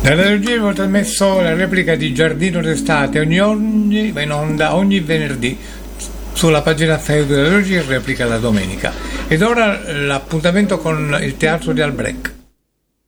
Dalla regia ho trasmesso la replica di Giardino d'estate va in onda ogni venerdì sulla pagina Facebook della regia e replica la domenica. Ed ora l'appuntamento con il teatro di Albrecht.